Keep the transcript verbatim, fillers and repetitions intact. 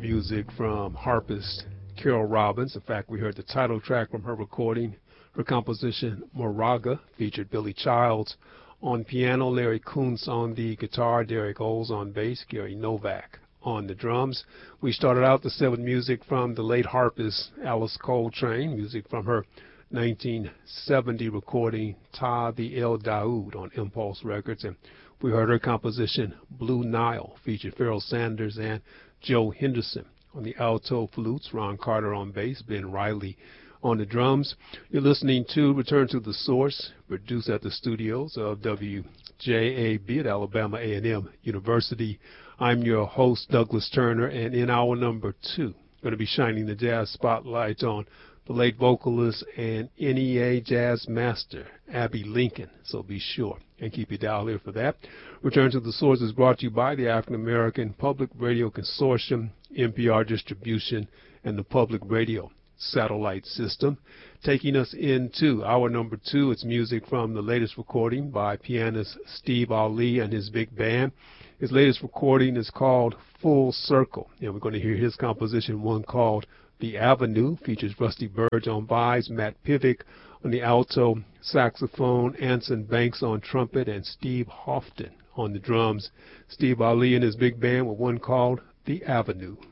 music from harpist Carol Robbins. In fact, we heard the title track from her recording. Her composition, Moraga, featured Billy Childs on piano, Larry Kuntz on the guitar, Derek Oles on bass, Gary Novak on the drums. We started out the set with music from the late harpist Alice Coltrane, music from her nineteen seventy recording, Ta the El Daoud, on Impulse Records. And we heard her composition, Blue Nile, featured Pharoah Sanders and Joe Henderson on the alto flutes, Ron Carter on bass, Ben Riley on the drums. You're listening to Return to the Source, produced at the studios of W J A B at Alabama A and M University. I'm your host, Douglas Turner, and in hour number two, going to be shining the jazz spotlight on the late vocalist and N E A jazz master, Abbey Lincoln. So be sure and keep your dial here for that. Return to the Source is brought to you by the African American Public Radio Consortium, N P R Distribution, and the Public Radio Satellite System. Taking us into hour number two, it's music from the latest recording by pianist Steve Ali and his big band. His latest recording is called Full Circle, and we're going to hear his composition, one called The Avenue, features Rusty Burge on bass, Matt Pivick on the alto saxophone, Anson Banks on trumpet, and Steve Houghton on the drums. Steve Ali and his big band with one called The Avenue.